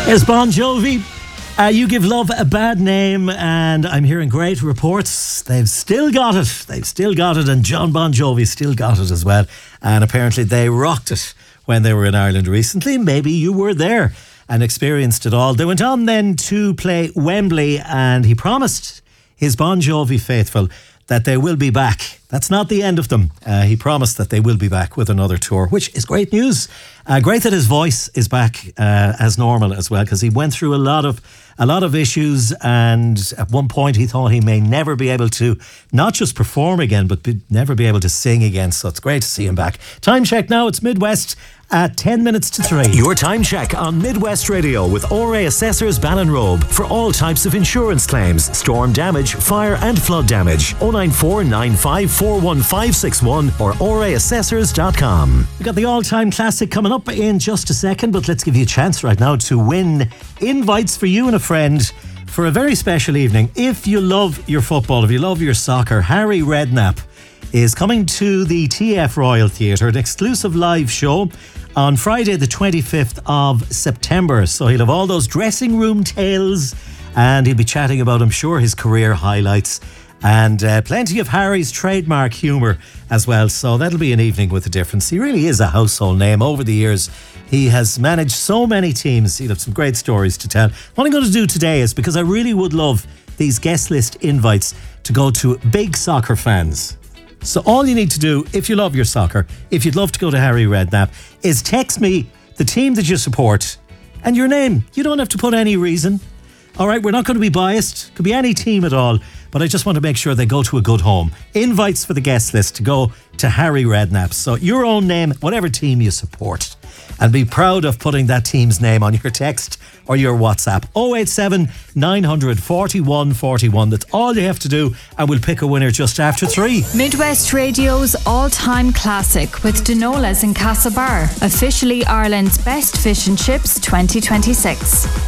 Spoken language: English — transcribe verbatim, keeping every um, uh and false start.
Here's Bon Jovi. Uh, you give love a bad name, and I'm hearing great reports. They've still got it. They've still got it, and John Bon Jovi still got it as well. And apparently they rocked it when they were in Ireland recently. Maybe you were there and experienced it all. They went on then to play Wembley, and he promised his Bon Jovi faithful that they will be back. That's not the end of them. Uh, he promised that they will be back with another tour, which is great news. Uh, great that his voice is back uh, as normal as well, because he went through a lot of a lot of issues, and at one point he thought he may never be able to not just perform again, but be, never be able to sing again. So it's great to see him back. Time check now. It's Midwest at ten minutes to three. Your time check on Midwest Radio with O R A Assessors Ballinrobe for all types of insurance claims, storm damage, fire and flood damage. oh nine four nine five four one five six one or O R A assessors dot com. We've got the all-time classic coming up in just a second, but let's give you a chance right now to win invites for you and a friend for a very special evening. If you love your football, if you love your soccer, Harry Redknapp is coming to the T F Royal Theatre, an exclusive live show on Friday the twenty-fifth of September. So he'll have all those dressing room tales, and he'll be chatting about, I'm sure, his career highlights, and uh, plenty of Harry's trademark humour as well. So that'll be an evening with a difference. He really is a household name. Over the years, he has managed so many teams. He'll have some great stories to tell. What I'm going to do today is, because I really would love these guest list invites to go to big soccer fans. So all you need to do, if you love your soccer, if you'd love to go to Harry Redknapp, is text me the team that you support and your name. You don't have to put any reason. All right, we're not going to be biased. Could be any team at all, but I just want to make sure they go to a good home. Invites for the guest list to go to Harry Redknapp. So your own name, whatever team you support, and be proud of putting that team's name on your text or your WhatsApp. oh eight seven, nine four one, four one. That's all you have to do, and we'll pick a winner just after three. Midwest Radio's all-time classic with Denola's in Castlebar, officially Ireland's best fish and chips twenty twenty-six.